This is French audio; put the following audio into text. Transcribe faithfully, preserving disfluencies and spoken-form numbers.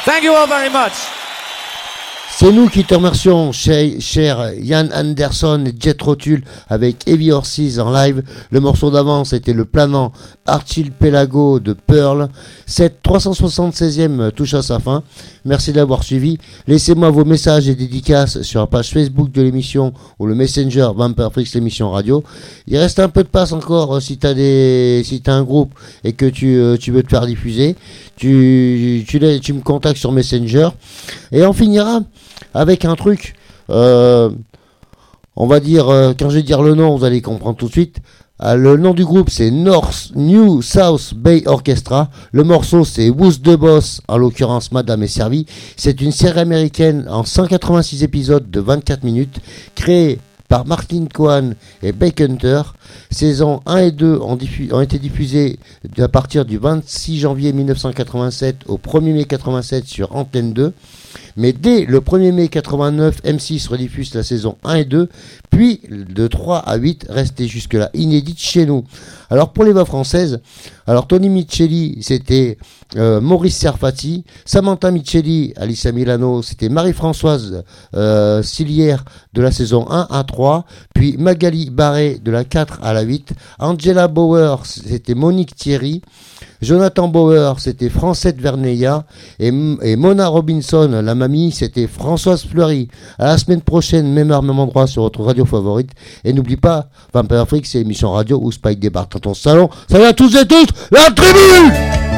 Thank you all very much. C'est nous qui te remercions, cher, cher Ian Anderson et Jet Rotul avec Heavy Horses en live. Le morceau d'avant, c'était le planant Archipelago de Pearl. Cette trois cent soixante-seizième touche à sa fin. Merci d'avoir suivi. Laissez-moi vos messages et dédicaces sur la page Facebook de l'émission ou le Messenger Vampirefrix l'émission radio. Il reste un peu de passe encore si t'as des, si t'as un groupe et que tu, euh, tu veux te faire diffuser. Tu, tu, tu, tu me contactes sur Messenger. Et on finira avec un truc, euh, on va dire, euh, quand je vais dire le nom, vous allez comprendre tout de suite. Euh, le nom du groupe, c'est North New South Bay Orchestra. Le morceau, c'est Who's the Boss, en l'occurrence Madame est servie. C'est une série américaine en cent quatre-vingt-six épisodes de vingt-quatre minutes, créée par Martin Cohen et Beck Hunter. Saisons un et deux ont, diffu- ont été diffusées à partir du vingt-six janvier mille neuf cent quatre-vingt-sept au premier mai quatre-vingt-sept sur Antenne deux. Mais dès le premier mai quatre-vingt-neuf, M six rediffuse la saison un et deux, puis de trois à huit, restée jusque-là inédite chez nous. Alors pour les voix françaises, alors Tony Micheli, c'était euh, Maurice Serfati, Samantha Micheli, Alissa Milano, c'était Marie-Françoise euh, Silière de la saison un à trois, puis Magali Barré de la quatre à la huit, Angela Bauer, c'était Monique Thierry, Jonathan Bauer, c'était Francette Verneilla, et, et Mona Robinson, la mamie, c'était Françoise Fleury. À la semaine prochaine, même heure, même endroit sur votre radio favorite. Et n'oublie pas, Vampirefrix, c'est l'émission radio où Spike débarque dans ton salon. Salut à tous et toutes, la tribu!